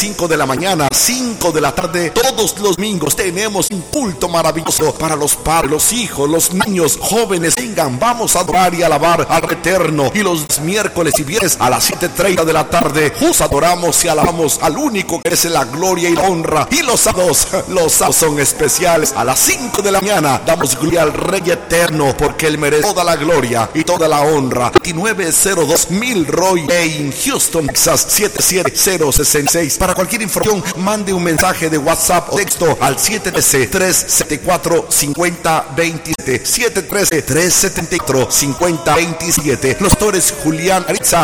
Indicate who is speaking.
Speaker 1: 5 de la mañana, 5 de la tarde, todos los domingos tenemos un culto maravilloso para los padres, los hijos, los niños, jóvenes. Vengan, vamos a adorar y alabar al Eterno. Y los miércoles y viernes a las 7:30 de la tarde, nos adoramos y alabamos al único que merece la gloria y la honra. Y los sábados son especiales. A las 5 de la mañana damos gloria al Rey Eterno, porque Él merece toda la gloria y toda la honra. 2902 Milroy Lane, Houston, Texas 77066. Para cualquier información, mande un mensaje de WhatsApp o texto al 713-374-5027. 713-374-5027. Los doctores Julián Aritza